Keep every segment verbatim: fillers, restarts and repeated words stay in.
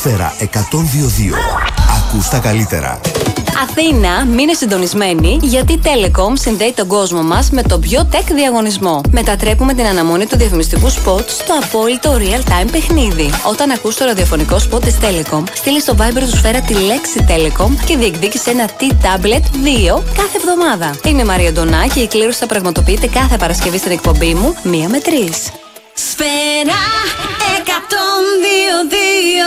Σφαίρα εκατόν δύο δύο. Ακούς τα καλύτερα. Αθήνα, μείνε συντονισμένοι, γιατί η Telecom συνδέει τον κόσμο μας με τον πιο tech διαγωνισμό. Μετατρέπουμε την αναμονή του διαφημιστικού σποτ στο απόλυτο real-time παιχνίδι. Όταν ακούς το ραδιοφωνικό σποτ της Telecom, στείλε στο Viber του Σφαίρα τη λέξη Telecom και διεκδίκησε ένα T-Tablet δύο κάθε εβδομάδα. Είμαι η Μαρία Ντονά και η κλήρωση θα πραγματοποιείται κάθε Παρασκευή στην εκπομπή μου μία με τρεις. Σφαίρα εκατόν δύο δύο.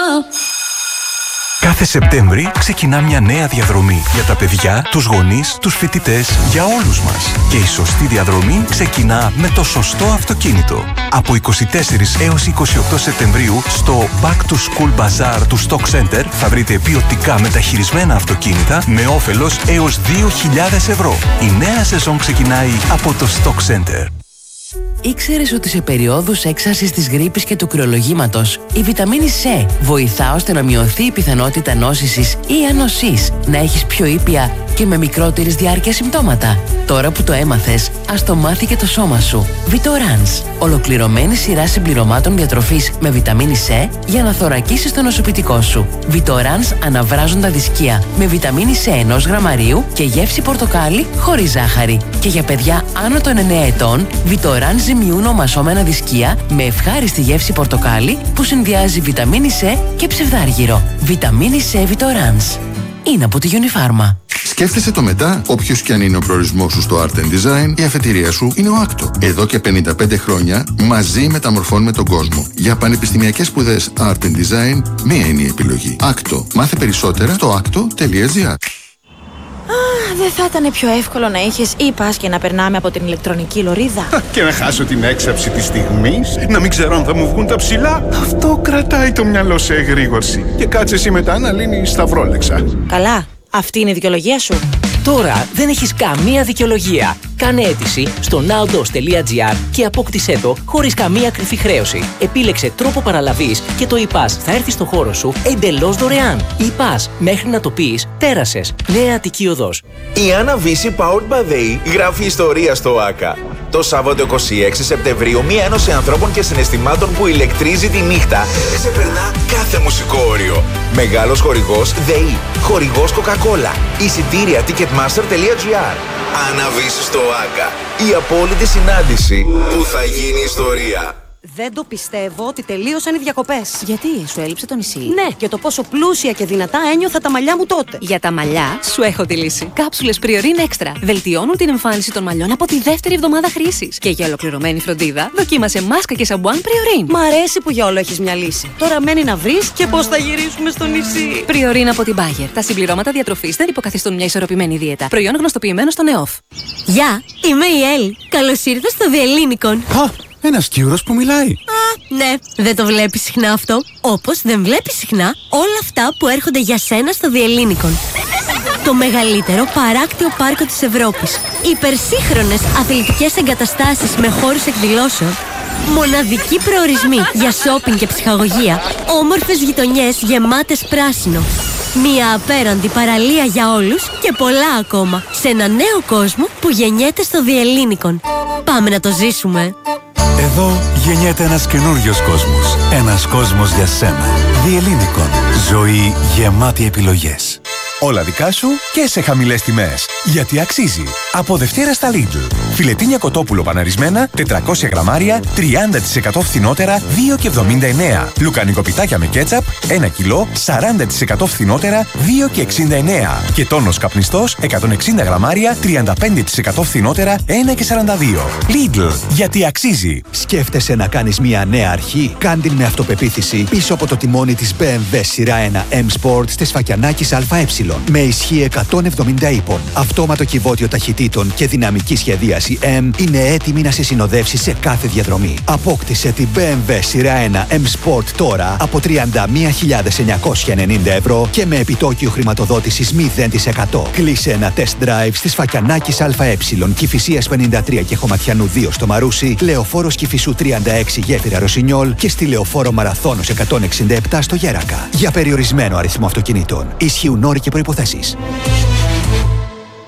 Κάθε Σεπτέμβρη ξεκινά μια νέα διαδρομή για τα παιδιά, τους γονείς, τους φοιτητές, για όλους μας. Και η σωστή διαδρομή ξεκινά με το σωστό αυτοκίνητο. Από είκοσι τέσσερις έως είκοσι οκτώ Σεπτεμβρίου στο Back to School Bazaar του Stock Center θα βρείτε ποιοτικά μεταχειρισμένα αυτοκίνητα με όφελος έως δύο χιλιάδες ευρώ. Η νέα σεζόν ξεκινάει από το Stock Center. Ήξερες ότι σε περιόδους έξαρσης της γρίπης και του κρυολογήματος η βιταμίνη C βοηθά ώστε να μειωθεί η πιθανότητα νόσησης ή ανοσής, να έχεις πιο ήπια και με μικρότερης διάρκεια συμπτώματα? Τώρα που το έμαθες, ας το μάθει και το σώμα σου. Vitorans, ολοκληρωμένη σειρά συμπληρωμάτων διατροφής με βιταμίνη C για να θωρακίσεις το νοσοποιητικό σου. Vitorans αναβράζοντα δισκία με βιταμίνη C ενός γραμμαρίου και γεύση πορτοκάλι χωρίς ζάχαρη. Και για παιδιά άνω των εννέα ετών, Vitorans ζυμιούν ομασώμενα δισκία με ευχάριστη γεύση πορτοκάλι που συνδυάζει βιταμίνη C και ψευδάργυρο. Βιταμίνη C Vitorans. Είναι από τη Unifarma. Σκέφτεσαι το μετά, όποιος κι αν είναι ο προορισμός σου στο Art and Design, η αφετηρία σου είναι ο Άκτο. Εδώ και πενήντα πέντε χρόνια μαζί μεταμορφώνουμε τον κόσμο. Για πανεπιστημιακές σπουδές Art and Design, μία είναι η επιλογή. Άκτο. Μάθε περισσότερα στο άκτο τελεία τζι άρ. Δεν θα ήταν πιο εύκολο να είχες e-pass και να περνάμε από την ηλεκτρονική λωρίδα? Και να χάσω την έξαψη της στιγμής, να μην ξέρω αν θα μου βγουν τα ψηλά. Αυτό κρατάει το μυαλό σε εγρήγορση. Και κάτσε εσύ μετά να λύνεις σταυρόλεξα. Καλά, αυτή είναι η δικαιολογία σου. Τώρα δεν έχεις καμία δικαιολογία. Κάνε αίτηση στο nowdos τελεία gr και απόκτησέ το χωρίς καμία κρυφή χρέωση. Επίλεξε τρόπο παραλαβής και το e-pass θα έρθει στο χώρο σου εντελώς δωρεάν. e-pass, μέχρι να το πεις, πέρασες. Νέα Αττική Οδός. Η Άννα Βύση Powered by They γράφει ιστορία στο ΆΚΑ. Το Σάββατο είκοσι έξι Σεπτεμβρίου, μία ένωση ανθρώπων και συναισθημάτων που ηλεκτρίζει τη νύχτα ξεπερνά κάθε μουσικό όριο. Μεγάλος χορηγός ΔΕΗ. Χορηγός Coca-Cola. Εισιτήρια ticketmaster τελεία gr. Άννα Βύση στο ΆΚΑ. Η απόλυτη συνάντηση που θα γίνει ιστορία. Δεν το πιστεύω ότι τελείωσαν οι διακοπές. Γιατί, σου έλειψε το νησί? Ναι, και το πόσο πλούσια και δυνατά ένιωθα τα μαλλιά μου τότε. Για τα μαλλιά, σου έχω τη λύση. Κάψουλες Priorin Extra βελτιώνουν την εμφάνιση των μαλλιών από τη δεύτερη εβδομάδα χρήσης. Και για ολοκληρωμένη φροντίδα, δοκίμασε μάσκα και σαμπουάν Priorin. Μ' αρέσει που για όλο έχεις μια λύση. Τώρα μένει να βρεις και πώς θα γυρίσουμε στο νησί. Priorin από την Bayer. Τα συμπληρώματα διατροφής δεν υποκαθιστούν μια ισορροπημένη δίαιτα. Προϊόν γνωστοποιημένο στον ΕΟΦ. Γεια, είμαι η Έλλη. Καλώς ήρθες στο Διελλήνικον. Ένας Κιούρος που μιλάει. Α, ναι, δεν το βλέπεις συχνά αυτό. Όπως δεν βλέπεις συχνά όλα αυτά που έρχονται για σένα στο Διελλήνικον. Το μεγαλύτερο παράκτιο πάρκο της Ευρώπης. Υπερσύγχρονες αθλητικές εγκαταστάσεις με χώρους εκδηλώσεων. Μοναδικοί προορισμοί για σόπινγκ και ψυχαγωγία. Όμορφες γειτονιές γεμάτες πράσινο. Μια απέραντη παραλία για όλους και πολλά ακόμα. Σε ένα νέο κόσμο που γεννιέται στο Διελλήνικον. Πάμε να το ζήσουμε. Εδώ γεννιέται ένας καινούριος κόσμος. Ένας κόσμος για σένα. Διελλήνικον. Ζωή γεμάτη επιλογές. Όλα δικά σου και σε χαμηλές τιμές. Γιατί αξίζει. Από Δευτέρα στα Lidl. Φιλετίνια κοτόπουλο παναρισμένα, τετρακόσια γραμμάρια, τριάντα τοις εκατό φθηνότερα, δύο και εβδομήντα εννέα. Λουκανικοπιτάκια με κέτσαπ, ένα κιλό, σαράντα τοις εκατό φθηνότερα, δύο και εξήντα εννέα. Και τόνος καπνιστός, εκατόν εξήντα γραμμάρια, τριάντα πέντε τοις εκατό φθηνότερα, ένα και σαράντα δύο. Lidl. Γιατί αξίζει. Σκέφτεσαι να κάνεις μια νέα αρχή? Κάντιν με αυτοπεποίθηση πίσω από το τιμόνι της μπι εμ ντάμπλιου σειρά ένα M Sport στη Σφακιανάκης ΑΕ. Με ισχύ εκατόν εβδομήντα ύπων, αυτόματο κυβότιο ταχυτήτων και δυναμική σχεδίαση M είναι έτοιμη να σε συνοδεύσει σε κάθε διαδρομή. Απόκτησε την μπι εμ ντάμπλιου σειρά ένα M Sport τώρα από τριάντα μία χιλιάδες εννιακόσια ενενήντα ευρώ και με επιτόκιο χρηματοδότησης μηδέν τοις εκατό. Κλείσε ένα test drive στη Σφακιανάκης ΑΕ, Κηφισίας πενήντα τρία και Χωματιανού δύο στο Μαρούσι, Λεωφόρος Κηφισού τριάντα έξι Γέφυρα Ρωσινιόλ και στη Λεωφόρο Μαραθώνος εκατόν εξήντα επτά στο Γέρακα. Για περιορισμένο αριθμό αυτοκινήτων. Ισχύουν όροι και προϋποθέσεις.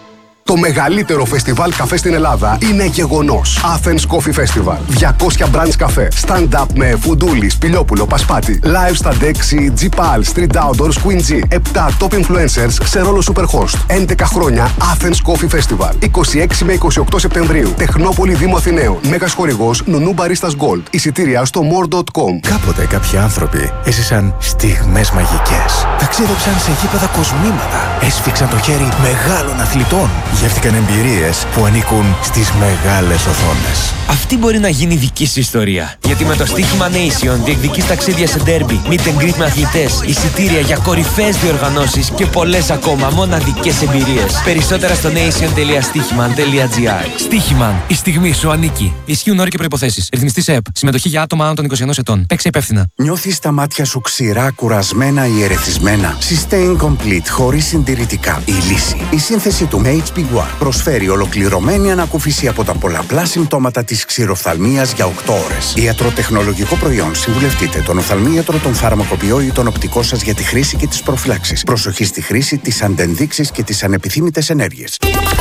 Το μεγαλύτερο φεστιβάλ καφέ στην Ελλάδα είναι γεγονός. Athens Coffee Festival. διακόσια brands καφέ. Stand-up με Φουντούλη, Πιλιόπουλο, Πασπάτη. Live στα Dexy, G-Pal, Street Outdoors, Queen G. επτά top influencers σε ρόλο Superhost. έντεκα χρόνια Athens Coffee Festival. είκοσι έξι με είκοσι οκτώ Σεπτεμβρίου. Τεχνόπολη Δήμου Αθηναίων. Μέγας χορηγός Νουνού Baristas Gold. Εισιτήρια στο more dot com. Κάποτε κάποιοι άνθρωποι έζησαν στιγμές μαγικές. Ταξίδεψαν σε γήπεδα κοσμήματα. Έσφιξαν το χέρι μεγάλων αθλητών. Γεύτηκαν εμπειρίες που ανήκουν στις μεγάλες οθόνες. Αυτή μπορεί να γίνει δική σου ιστορία. Γιατί με το στοίχημα Nation διεκδικείς ταξίδια σε ντέρμπι, meet and greet με αθλητές, εισιτήρια για κορυφαίες διοργανώσεις και πολλές ακόμα μοναδικές εμπειρίες. Περισσότερα στο nation τελεία στοίχημαν τελεία gr. Στοίχημαν. Η στιγμή σου ανήκει. Ισχύουν όροι και προϋποθέσεις. Ρυθμιστής ΕΠ. Συμμετοχή για άτομα άνω των είκοσι ενός ετών. Παίξε υπεύθυνα. Νιώθεις τα μάτια σου ξηρά, κουρασμένα ή ερεθισμένα? Sustain Complete χωρίς συντηρητικά. Η λύση. Η σύνθεση του έιτς πι One προσφέρει ολοκληρωμένη ανακούφιση από τα πολλαπλά συμπτώματα της ξηροφθαλμίας για οκτώ ώρες. Ιατροτεχνολογικό προϊόν. Συμβουλευτείτε τον οφθαλμίατρο, τον φαρμακοποιό ή τον οπτικό σας για τη χρήση και τις προφυλάξεις. Προσοχή στη χρήση, τις αντενδείξεις και τις ανεπιθύμητες ενέργειες.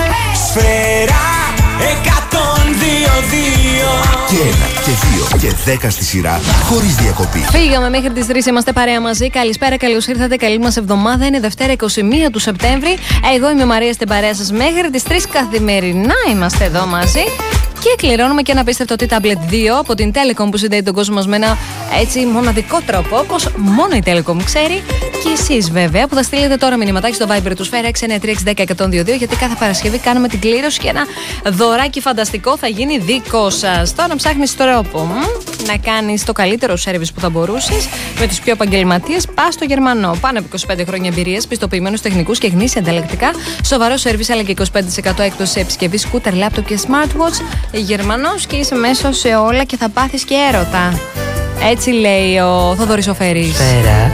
Σφαίρα εκατόν δύο δύο. Και ένα και δύο και δέκα στη σειρά χωρίς διακοπή. Φύγαμε μέχρι τις τρεις, είμαστε παρέα μαζί. Καλησπέρα, καλώς ήρθατε. Καλή μας εβδομάδα. Είναι Δευτέρα είκοσι μία του Σεπτέμβρη. Εγώ είμαι η Μαρία, στην παρέα σας μέχρι τις τρεις καθημερινά είμαστε εδώ μαζί. Και κληρώνουμε και ένα απίστευτο T-Tablet δύο από την Telecom που συνδέει τον κόσμο μας με ένα έτσι μοναδικό τρόπο, όπως μόνο η Telecom ξέρει. Και εσείς βέβαια που θα στείλετε τώρα μηνυματάκι στο Viber του Σφαίρα έξι εννιά τρία έξι ένα μηδέν ένα δύο δύο, γιατί κάθε Παρασκευή κάνουμε την κλήρωση και ένα δωράκι φανταστικό θα γίνει δικό σας. Τώρα ψάχνεις τρόπο μ, να κάνεις το καλύτερο σέρβις που θα μπορούσες με τους πιο επαγγελματίες. Πας στο Γερμανό. Πάνω από είκοσι πέντε χρόνια εμπειρίας, πιστοποιημένους τεχνικούς και γνήσια ανταλλακτικά, σοβαρό σέρβις αλλά και είκοσι πέντε τοις εκατό έκπτωση σε επισκευή, σκούτερ, λάπτοπ και smartwatch. Γερμανός και είσαι μέσα σε όλα και θα πάθεις και έρωτα. Έτσι λέει ο Θοδωρής ο Φέρης. Σφαίρα